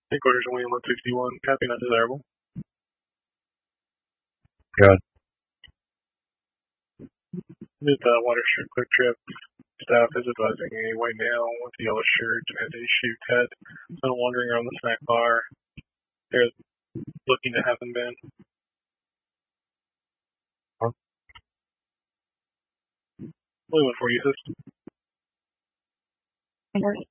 Headquarters Wing 161, copy not desirable. Good. Mid Watership Quick Trip. Staff is advising a white male with a yellow shirt and a shoe cut. Been wandering around the snack bar. They're looking to have them banned. Huh? Blue 140 assist.